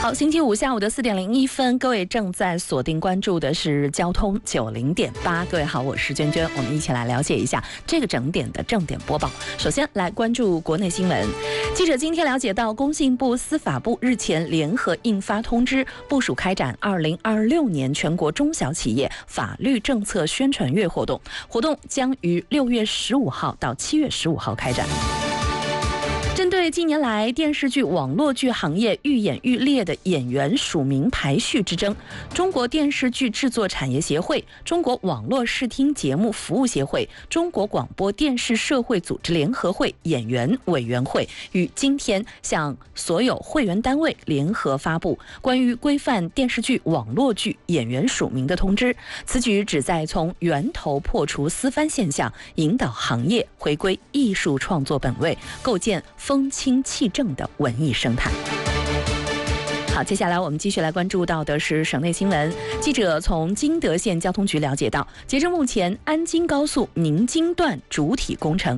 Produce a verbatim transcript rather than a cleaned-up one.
好，星期五下午的四点零一分，各位正在锁定关注的是交通九零点八。各位好，我是娟娟，我们一起来了解一下这个整点的正点播报。首先来关注国内新闻。记者今天了解到，工信部、司法部日前联合印发通知，部署开展二零二六年全国中小企业法律政策宣传月活动，活动将于六月十五号到七月十五号开展。针对近年来电视剧、网络剧行业愈演愈烈的演员署名排序之争，中国电视剧制作产业协会、中国网络视听节目服务协会、中国广播电视社会组织联合会演员委员会于今天向所有会员单位联合发布关于规范电视剧、网络剧演员署名的通知。此举旨在从源头破除私翻现象，引导行业回归艺术创作本位，构建风清气正的文艺生态。好，接下来我们继续来关注到的是省内新闻。记者从金德县交通局了解到，截至目前，安京高速宁京段主体工程